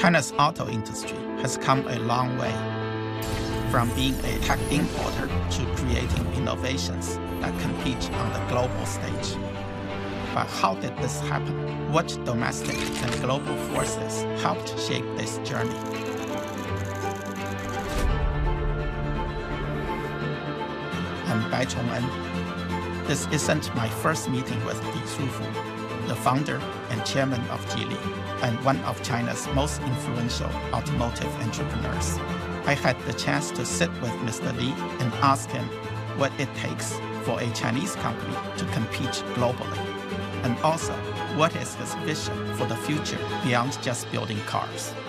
China's auto industry has come a long way, from being a tech importer to creating innovations that compete on the global stage. But how did this happen? What domestic and global forces helped shape this journey? I'm Bai Chongen. This isn't my first meeting with Di Shufu, the founder and chairman of Geely, and one of China's most influential automotive entrepreneurs. I had the chance to sit with Mr. Li and ask him what it takes for a Chinese company to compete globally, and also what is his vision for the future beyond just building cars.